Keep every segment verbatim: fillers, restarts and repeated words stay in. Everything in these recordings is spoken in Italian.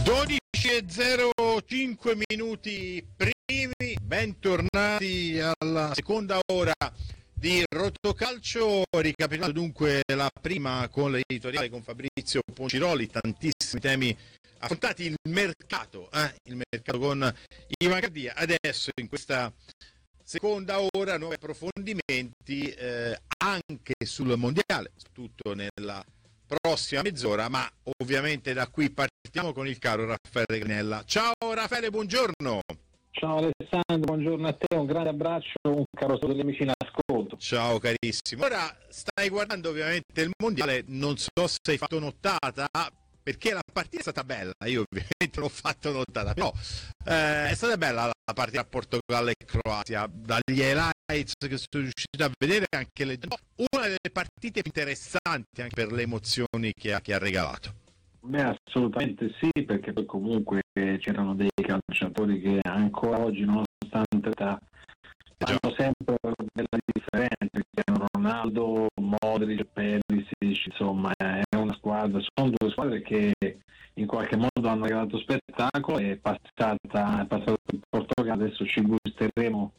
dodici e zero cinque minuti primi, bentornati alla seconda ora di Rotocalcio, ricapitolando dunque la prima con l'editoriale con Fabrizio Ponciroli, tantissimi temi affrontati, il mercato, eh? il mercato con Ivan Cardia. Adesso in questa seconda ora nuovi approfondimenti eh, anche sul mondiale, soprattutto nella prossima mezz'ora, ma ovviamente da qui partiamo con il caro Raffaele Granella. Ciao Raffaele, buongiorno. Ciao Alessandro, buongiorno a te, un grande abbraccio, un caro saluto agli amici in ascolto. Ciao carissimo. Ora stai guardando ovviamente il mondiale, non so se hai fatto nottata, perché la partita è stata bella, io ovviamente l'ho fatto notata, però eh, è stata bella la partita tra Portogallo e Croazia, dagli highlights che sono riuscito a vedere, anche le... una delle partite più interessanti anche per le emozioni che ha, che ha regalato. Beh, assolutamente sì, perché poi comunque c'erano dei calciatori che ancora oggi, nonostante l'età, fanno sempre della differenza, Cristiano Ronaldo, Modric, Perisic, insomma è una squadra, sono due squadre che in qualche modo hanno regalato spettacolo. È passata, è passato il Portogallo, adesso ci gusteremo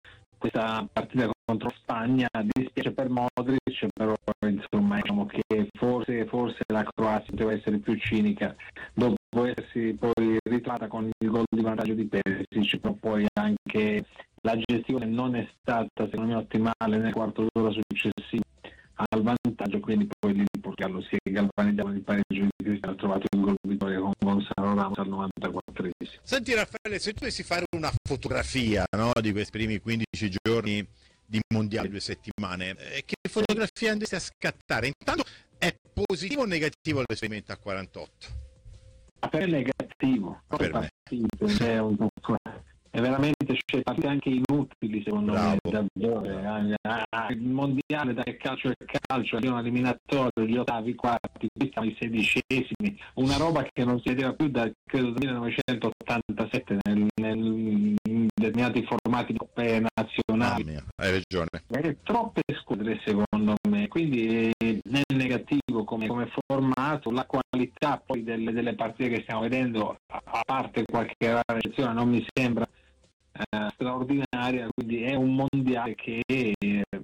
questa partita contro Spagna. Dispiace per Modric, però insomma diciamo che forse, forse la Croazia poteva essere più cinica dopo essersi poi ritrovata con il gol di vantaggio di Perisic, però poi anche la gestione non è stata secondo me ottimale nel quarto d'ora successivo al vantaggio, quindi poi lì il Portogallo si è galvanizzato nel pareggio di Cristiano, ha trovato il gol di vittoria con Gonzalo Ramos al novantaquattresimo. Senti Raffaele, se tu dovessi fare una fotografia, no, di questi primi quindici giorni di mondiale, due settimane, eh, che fotografia andresti a scattare? Intanto è positivo o negativo l'esperimento a quarantotto? Per me è negativo, per me. È, un, è veramente c'è partite anche inutili secondo Bravo. me, davvero. Il mondiale da calcio e calcio, abbiamo eliminatorio, gli ottavi, i quarti, qui siamo i sedicesimi, una roba che non si vedeva più da credo millenovecentottantasette nel, nel, in determinati formati di coppe nazionali. Mia, hai ragione. È troppe squadre secondo me, quindi nel negativo come, come formato, la qualità poi delle, delle partite che stiamo vedendo, a, a parte qualche rara eccezione, non mi sembra eh, straordinaria, quindi è un mondiale che eh,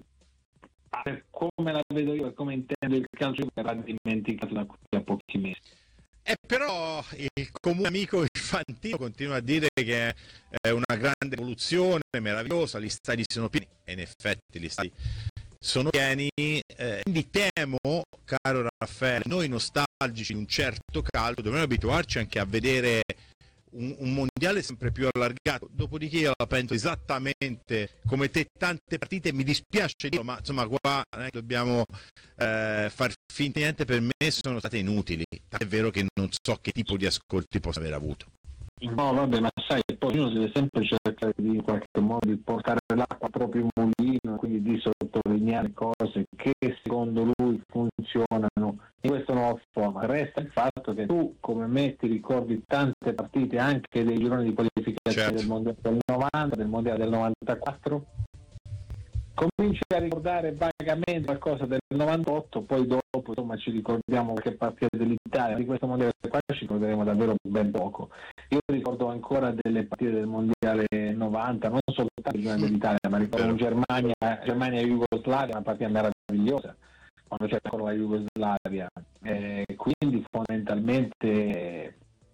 per come la vedo io e come intendo il calcio verrà dimenticato da qui a pochi mesi. Eh, però il comune amico Infantino continua a dire che è una grande evoluzione, meravigliosa, gli stadi sono pieni, e in effetti gli stadi sono pieni, eh, quindi temo, caro Raffaele, noi nostalgici di un certo calcio dobbiamo abituarci anche a vedere un, un mondiale sempre più allargato. Dopodiché io la penso esattamente come te, tante partite, mi dispiace dirlo, ma insomma qua eh, dobbiamo eh, far finta di niente, per me sono state inutili, è vero che non so che tipo di ascolti possa aver avuto. No, vabbè, ma sai, poi uno deve sempre cercare di in qualche modo di portare l'acqua al proprio mulino, quindi di sottolineare cose che secondo lui funzionano in questo nuovo forma. Resta il fatto che tu, come me, ti ricordi tante partite anche dei gironi di qualificazione, certo, del mondiale del novanta, del mondiale del novantaquattro. Cominci a ricordare vagamente qualcosa del novantotto, poi dopo insomma ci ricordiamo che partita dell'Italia, di questo mondiale qua ci ricorderemo davvero ben poco. Io ricordo ancora delle partite del mondiale novanta, non soltanto il girone dell'Italia, ma ricordo un Germania, Germania e Jugoslavia, una partita meravigliosa, quando c'era ancora la Jugoslavia. Eh, quindi fondamentalmente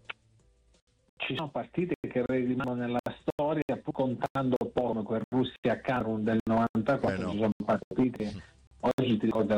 ci sono partite che rimangono nella storia, pur contando poco come quel Russia-Camerun del novantaquattro, eh no. Ci sono partite, oggi ti ricordi